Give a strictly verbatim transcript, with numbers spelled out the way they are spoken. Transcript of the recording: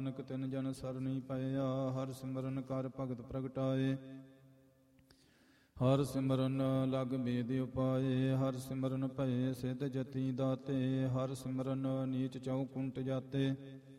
ਨਾਨਕ ਤਿਨ ਜਨ ਸਰਣੀ ਪਇਆ। ਹਰ ਸਿਮਰਨ ਕਰ ਭਗਤ ਪ੍ਰਗਟਾਏ, ਹਰ ਸਿਮਰਨ ਲਗ ਬੇਦ ਉਪਾਏ। ਹਰ ਸਿਮਰਨ ਭਏ ਸਿਧ ਜਤੀ ਦਾਤੇ, ਹਰ ਸਿਮਰਨ ਨੀਚ ਚਉ ਕੁੰਟ ਜਾਤੇ।